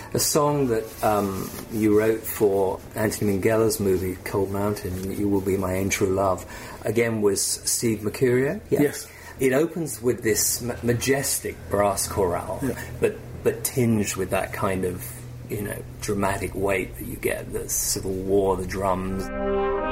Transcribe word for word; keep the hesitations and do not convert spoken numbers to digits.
a song that um, you wrote for Anthony Minghella's movie Cold Mountain, You Will Be My Ain True Love, again was Steve Mercurio. Yeah. Yes. It opens with this ma- majestic brass chorale, yeah. but but tinged with that kind of, you know, dramatic weight that you get, the Civil War, the drums.